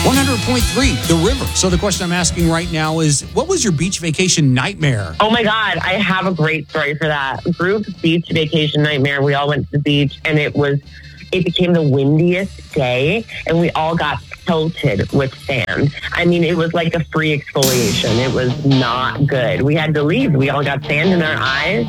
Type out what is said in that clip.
100.3, The River. So the question I'm asking right now is, what was your beach vacation nightmare? Oh my God, I have a great story for that. Group beach vacation nightmare. We all went to the beach and it became the windiest day and we all got pelted with sand. I mean, it was like a free exfoliation. It was not good. We had to leave. We all got sand in our eyes.